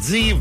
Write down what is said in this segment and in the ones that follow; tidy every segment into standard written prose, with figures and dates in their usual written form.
mardi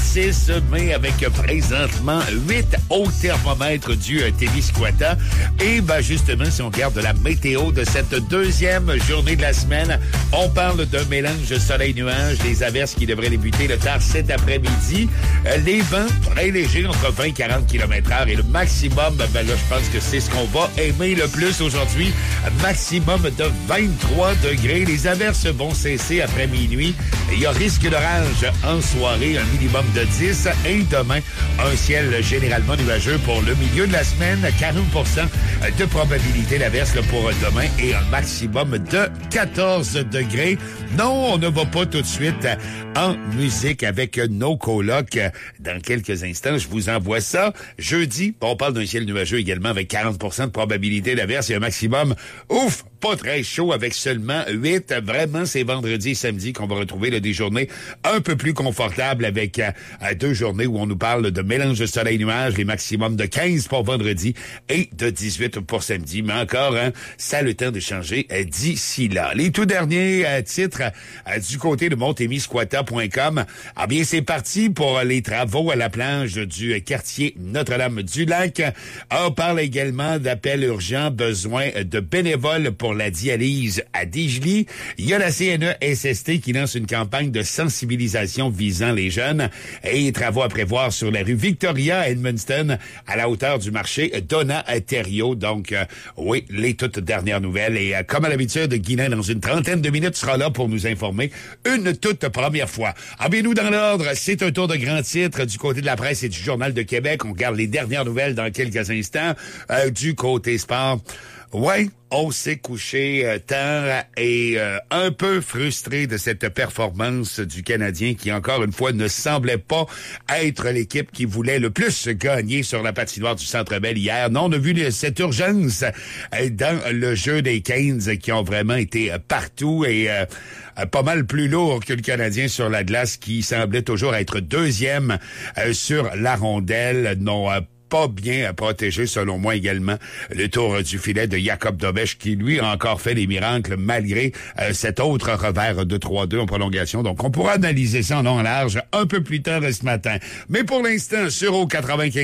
26 mai avec présentement 8 au thermomètre du Témiscouata. Et justement, si on regarde la météo de cette deuxième journée de la semaine, on parle d'un mélange soleil-nuage, des averses qui devraient débuter le tard cet après-midi. Les vents très légers entre 20 et 40 km/h et le maximum, là, je pense que c'est ce qu'on va aimer le plus aujourd'hui. Maximum de 23 degrés. Les averses vont cesser après minuit. Il y a risque d'orage en soirée, un minimum de 10. Et demain, un ciel généralement nuageux pour le milieu de la semaine. 40% de probabilité d'averse pour demain et un maximum de 14 degrés. Non, on ne va pas tout de suite en musique avec nos colocs. Dans quelques instants, je vous envoie ça. Jeudi, on parle d'un ciel nuageux également avec 40% de probabilité d'averse et un maximum, pas très chaud avec seulement 8. Vraiment, c'est vendredi et samedi qu'on va retrouver des journées un peu plus confortables avec 2 journées où on nous parle de mélange de soleil-nuage, les maximums de 15 pour vendredi et de 18 pour samedi. Mais encore, ça a le temps de changer d'ici là. Les tout derniers titres du côté de Montémiscouata.com. Ah bien, c'est parti pour les travaux à la plage du quartier Notre-Dame-du-Lac. On parle également d'appels urgents, besoin de bénévoles pour la dialyse à Digely. Il y a la CNE-SST qui lance une campagne de sensibilisation visant les jeunes et travaux à prévoir sur la rue Victoria à Edmundston à la hauteur du marché Donna-Thériault. Donc, oui, les toutes dernières nouvelles. Et comme à l'habitude, Guinan, dans une trentaine de minutes, sera là pour nous informer une toute première fois. Ah bien, nous, dans l'ordre, c'est un tour de grands titres du côté de la presse et du Journal de Québec. On regarde les dernières nouvelles dans quelques instants. Du côté sport, ouais, on s'est couché tard et un peu frustré de cette performance du Canadien qui, encore une fois, ne semblait pas être l'équipe qui voulait le plus gagner sur la patinoire du Centre Bell hier. Non, on a vu cette urgence dans le jeu des Canes qui ont vraiment été partout et pas mal plus lourd que le Canadien sur la glace qui semblait toujours être deuxième sur la rondelle. Non, pas bien protégé, selon moi également, le tour du filet de Jacob Dobesch, qui, lui, a encore fait des miracles malgré cet autre revers de 3-2 en prolongation. Donc, on pourra analyser ça en long en large un peu plus tard ce matin. Mais pour l'instant, sur au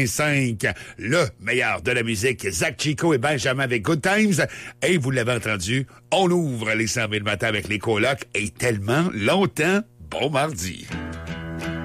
95.5, le meilleur de la musique, Zach Chico et Benjamin avec Good Times. Et vous l'avez entendu, on ouvre les 100 000 matins avec les colocs et tellement longtemps, bon mardi.